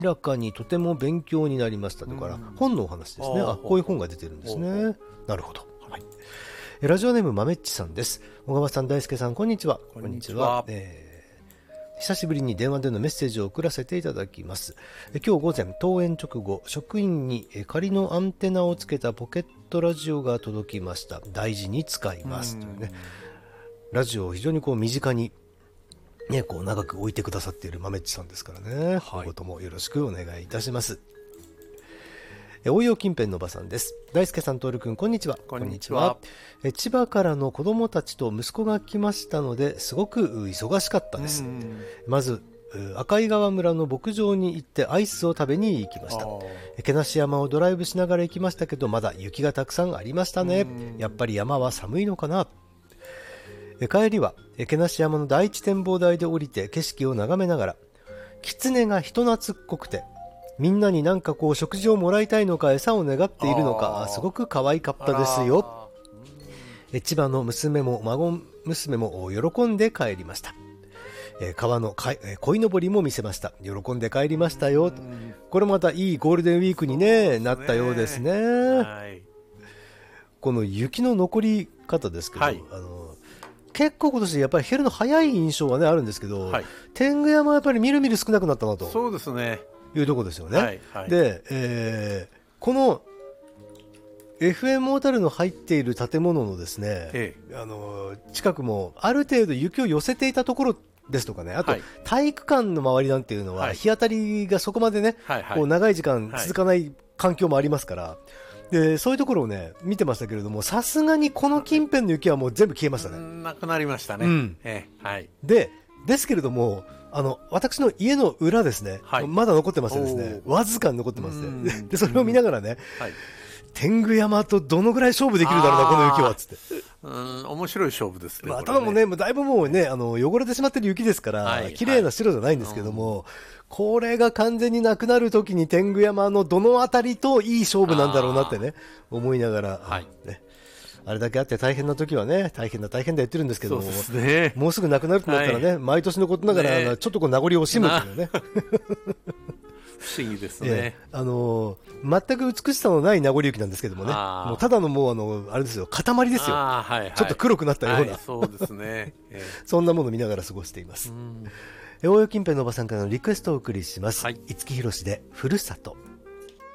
らかにとても勉強になりました。だから本のお話ですね。こういう本が出てるんですね。なるほど。はい。ラジオネームまめっちさんです。小川さん、大輔さん、こんにちは。 こんにちは。 久しぶりに電話でのメッセージを送らせていただきます。今日午前、登園直後、職員に仮のアンテナをつけたポケットラジオが届きました。大事に使います。というね、ラジオを非常にこう身近に、ね、こう長く置いてくださっているまめっちさんですからね。今後ともよろしくお願いいたします。応用近辺のおばさんです。大輔さん、徹君、こんにちは。 こんにちは。 千葉からの子供たちと息子が来ましたので、すごく忙しかったです。まず、赤井川村の牧場に行ってアイスを食べに行きました。毛無山をドライブしながら行きましたけど、まだ雪がたくさんありましたね。やっぱり山は寒いのかな。帰りは、毛無山の第一展望台で降りて景色を眺めながら、狐が人懐っこくて、みんなになんかこう食事をもらいたいのか餌を願っているのか、すごく可愛かったですよ。千葉の娘も孫娘も喜んで帰りました。川の鯉のぼりも見せました。喜んで帰りましたよ。これまたいいゴールデンウィークに、ね、なったようですね。はい、この雪の残り方ですけど、はい、結構今年やっぱり減るの早い印象は、ね、あるんですけど、はい、天狗山はやっぱりみるみる少なくなったなと。 そうですね。 いうところですよね。 はいはい、 で、この FM 小樽の入っている建物のですね、近くもある程度雪を寄せていたところですとかね、あと体育館の周りなんていうのは日当たりがそこまでね、こう長い時間続かない環境もありますから、でそういうところをね見てましたけれども、さすがにこの近辺の雪はもう全部消えましたね。 なくなりましたね。 はい、ですけれども、私の家の裏ですね、はい、まだ残ってますですね、わずかに残ってますね。でそれを見ながらね、はい、天狗山とどのぐらい勝負できるだろうなこの雪はつって。 面白い勝負ですね。 ただもね、だいぶもうね汚れてしまってる雪ですから、はい、綺麗な白じゃないんですけども、これが完全になくなるときに天狗山のどのあたりといい勝負なんだろうなってね思いながら、はいね、あれだけあって大変な時はね、大変だ言ってるんですけども、ね、もうすぐなくなるとなったらね、はい、毎年のことながら、ね、ちょっとこう名残惜しむっていうね不思議ですね。 全く美しさのない名残雪なんですけどもね、もうただのもうあれですよ、塊ですよ、はいはい、ちょっと黒くなったような、 そうですね、 そんなものを見ながら過ごしています。大与近辺のおばさんからのリクエストをお送りします。はい、五木ひろしでふるさと。